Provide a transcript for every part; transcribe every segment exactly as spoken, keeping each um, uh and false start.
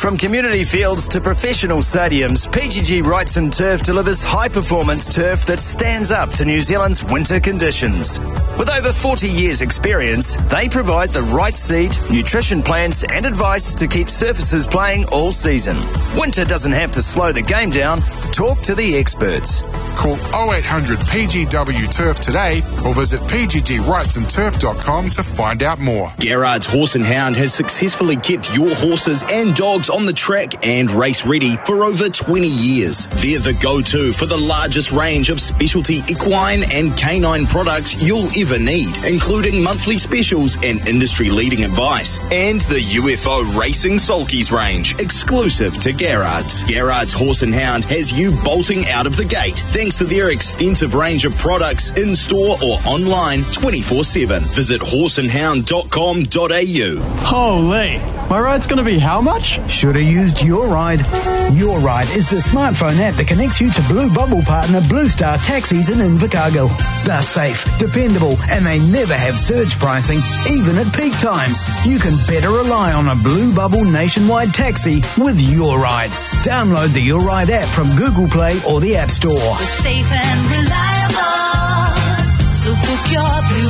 From community fields to professional stadiums, P G G Wrightson Turf delivers high-performance turf that stands up to New Zealand's winter conditions. With over forty years' experience, they provide the right seed, nutrition plans and advice to keep surfaces playing all season. Winter doesn't have to slow the game down. Talk to the experts. Call oh eight hundred P G W Turf today or visit p g g wrightson turf dot com to find out more. Garrard's Horse and Hound has successfully kept your horses and dogs on the track and race ready for over twenty years. They're the go-to for the largest range of specialty equine and canine products you'll ever need, including monthly specials and industry-leading advice. And the U F O Racing Sulkies range, exclusive to Garrard's. Garrard's Horse and Hound has you bolting out of the gate, thanks to their extensive range of products in-store or online twenty-four seven. Visit horse and hound dot com dot a u. Holy, my ride's going to be how much? Should have used Your Ride. Your Ride is the smartphone app that connects you to Blue Bubble partner Blue Star Taxis in Invercargill. They're safe, dependable, and they never have surge pricing, even at peak times. You can better rely on a Blue Bubble nationwide taxi with Your Ride. Download the Your Ride app from Google Play or the App Store. We're safe and reliable, so book your Blue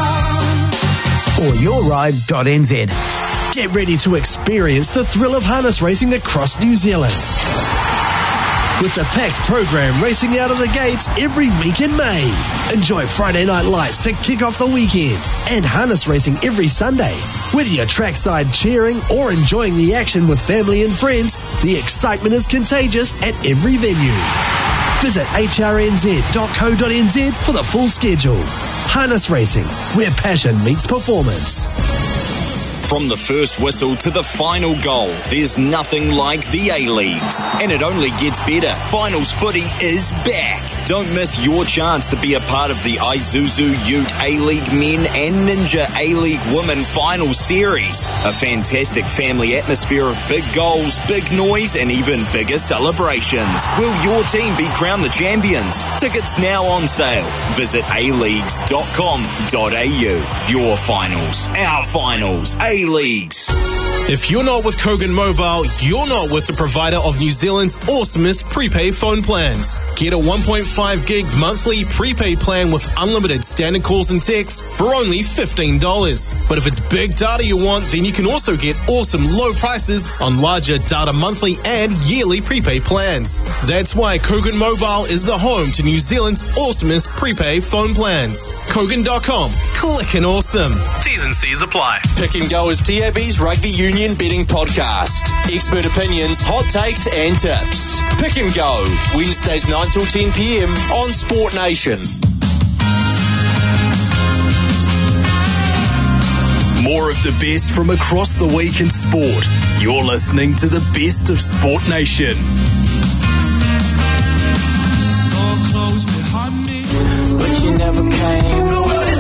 Bubble. Or your ride dot n z. Get ready to experience the thrill of harness racing across New Zealand. With the packed program racing out of the gates every week in May. Enjoy Friday night lights to kick off the weekend and harness racing every Sunday. Whether you're trackside cheering or enjoying the action with family and friends, the excitement is contagious at every venue. Visit h r n z dot co dot n z for the full schedule. Harness racing, where passion meets performance. From the first whistle to the final goal, there's nothing like the A-Leagues. And it only gets better. Finals footy is back. Don't miss your chance to be a part of the Isuzu Ute A-League Men and Ninja A-League Women Final Series. A fantastic family atmosphere of big goals, big noise, and even bigger celebrations. Will your team be crowned the champions? Tickets now on sale. Visit a leagues dot com dot a u. Your finals, our finals, A-Leagues. If you're not with Kogan Mobile, you're not with the provider of New Zealand's awesomest prepaid phone plans. Get a one point five gig monthly prepaid plan with unlimited standard calls and texts for only fifteen dollars. But if it's big data you want, then you can also get awesome low prices on larger data monthly and yearly prepaid plans. That's why Kogan Mobile is the home to New Zealand's awesomest prepaid phone plans. Kogan dot com. Clickin' awesome. T's and C's apply. Pick and Go is T A B's Rugby Union betting podcast. Expert opinions, hot takes and tips. Pick and Go, Wednesdays nine till ten p m on Sport Nation. More of the best from across the week in sport. You're listening to the best of Sport Nation. Door closed behind me, but you never came.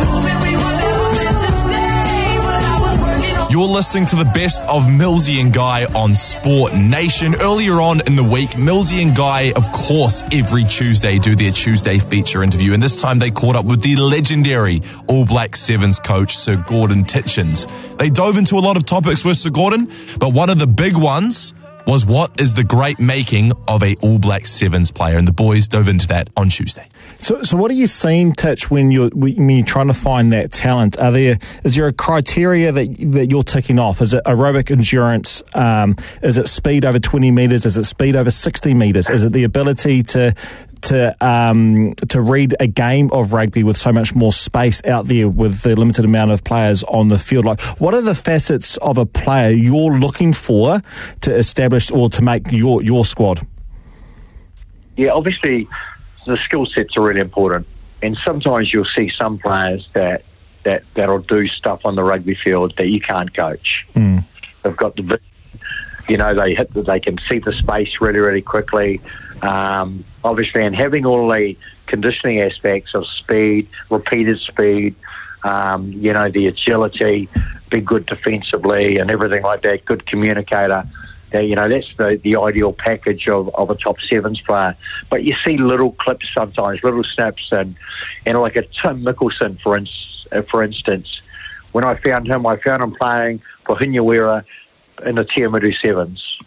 You're listening to the best of Millsy and Guy on Sport Nation. Earlier on in the week, Millsy and Guy, of course, every Tuesday do their Tuesday feature interview. And this time they caught up with the legendary All Black Sevens coach, Sir Gordon Tietjens. They dove into a lot of topics with Sir Gordon, but one of the big ones was what is the great making of a All Black Sevens player, and the boys dove into that on Tuesday. So, so what are you seeing, Titch, when you're when you're trying to find that talent? Are there is there a criteria that that you're ticking off? Is it aerobic endurance? Um, is it speed over twenty meters? Is it speed over sixty meters? Is it the ability to to um, to read a game of rugby with so much more space out there with the limited amount of players on the field? Like, what are the facets of a player you're looking for to establish or to make your, your squad? Yeah, obviously the skill sets are really important, and sometimes you'll see some players that that that'll do stuff on the rugby field that you can't coach. Mm. They've got the, you know, they hit the, they can see the space really, really quickly. Um, obviously, and having all the conditioning aspects of speed, repeated speed, um, you know, the agility, be good defensively and everything like that, good communicator. That, you know, that's the, the ideal package of, of a top sevens player. But you see little clips sometimes, little snaps, and, and like a Tim Mickelson, for, in, for instance. When I found him, I found him playing for Hinyawera in the Tiamutu Sevens.